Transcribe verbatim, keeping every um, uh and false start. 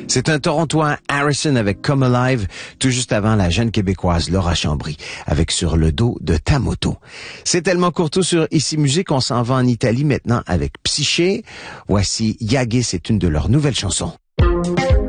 C'est un Torontois, Harrison, avec Come Alive, tout juste avant la jeune Québécoise Laura Chambry, avec Sur le dos de ta moto. C'est tellement courto sur Ici Musique, on s'en va en Italie maintenant avec Psyché. Voici Yagé, c'est une de leurs nouvelles chansons.